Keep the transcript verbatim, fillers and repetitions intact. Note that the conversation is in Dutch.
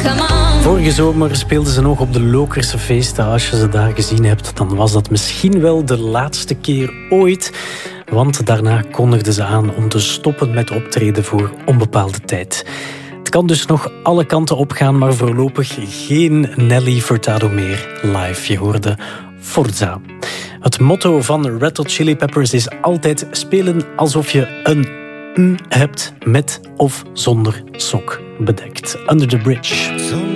Vorige zomer speelden ze nog op de Lokerse feesten. Als je ze daar gezien hebt, dan was dat misschien wel de laatste keer ooit. Want daarna kondigden ze aan om te stoppen met optreden voor onbepaalde tijd. Het kan dus nog alle kanten opgaan, maar voorlopig geen Nelly Furtado meer live. Je hoorde Forza. Het motto van Red Hot Chili Peppers is altijd spelen alsof je een mm hebt met of zonder sok bedekt. Under the Bridge.